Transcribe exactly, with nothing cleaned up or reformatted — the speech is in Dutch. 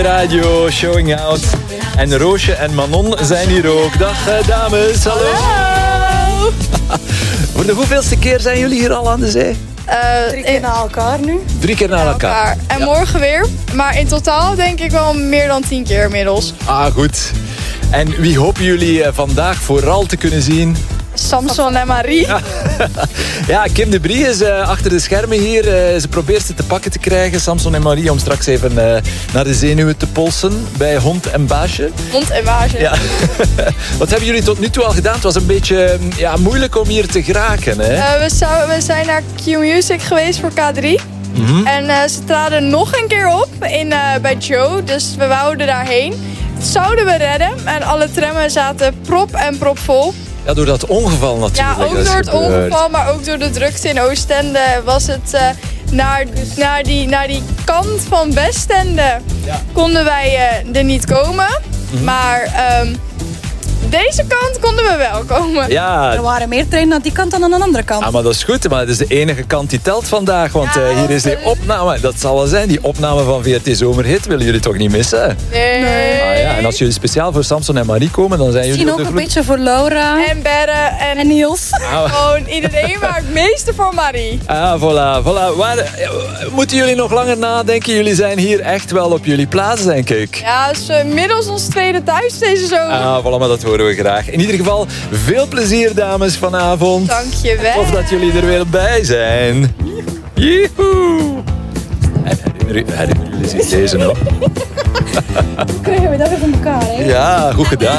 Radio, showing out. En Roosje en Manon zijn hier ook. Dag uh, dames, hallo. Hallo. Voor de hoeveelste keer zijn jullie hier al aan de zee? Uh, Drie keer na elkaar nu. Drie keer na elkaar. En ja. morgen weer. Maar in totaal denk ik wel meer dan tien keer inmiddels. Ah, goed. En wie hopen jullie uh, vandaag vooral te kunnen zien? Samson en Marie. Ja, ja Kim de Brie is uh, achter de schermen hier. Uh, ze probeert ze te pakken te krijgen, Samson en Marie, om straks even uh, naar de zenuwen te polsen bij Hond en Baasje. Hond en Baasje. Ja. Wat hebben jullie tot nu toe al gedaan? Het was een beetje ja, moeilijk om hier te geraken. Hè? Uh, we, zou, we zijn naar Q-Music geweest voor K drie. Mm-hmm. En uh, ze traden nog een keer op in, uh, bij Joe. Dus we wouden daarheen. Dat zouden we redden. En alle trammen zaten prop en prop vol. Ja, door dat ongeval natuurlijk. Ja, ook door het ongeval, maar ook door de drukte in Oostende was het uh, naar, naar, die, naar die kant van Westende Ja. konden wij uh, er niet komen. Mm-hmm. Maar um, deze kant konden we wel komen. Ja. Er waren meer treinen aan die kant dan aan de andere kant. Ah, maar dat is goed, maar het is de enige kant die telt vandaag. Want Ja, uh, hier is die opname, dat zal wel zijn, die opname van V R T Zomerhit willen jullie toch niet missen? Nee. Nee. Ah, ja. En als jullie speciaal voor Samson en Marie komen, dan zijn jullie Misschien op ook de een vloer. beetje voor Laura En Berre en, en Niels. Ah, gewoon iedereen, maar het meeste voor Marie. ah, voilà, voilà. Waar, uh, moeten jullie nog langer nadenken? Jullie zijn hier echt wel op jullie plaats, denk ik. Ja, het is uh, inmiddels ons tweede thuis deze zomer. Ah, voilà, maar dat horen we graag. In ieder geval, veel plezier, dames, vanavond. Dankjewel. Of dat jullie er weer bij zijn. Joehoe. En herinner, herinner jullie zich deze nog? Krijgen we dat weer van elkaar, hè? Ja, goed gedaan.